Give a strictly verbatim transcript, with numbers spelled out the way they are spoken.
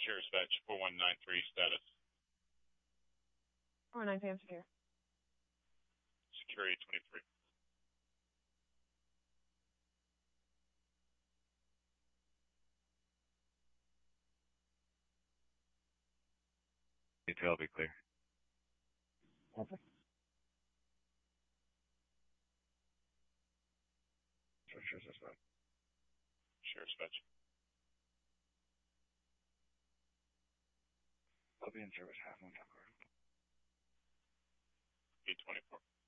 Sure, dispatch four one nine three status. four nine three, I'm secure. Security twenty-three. Detail be clear. Perfect. Sure, dispatch. Sure, dispatch. I'll be in service half on top. eight twenty-four.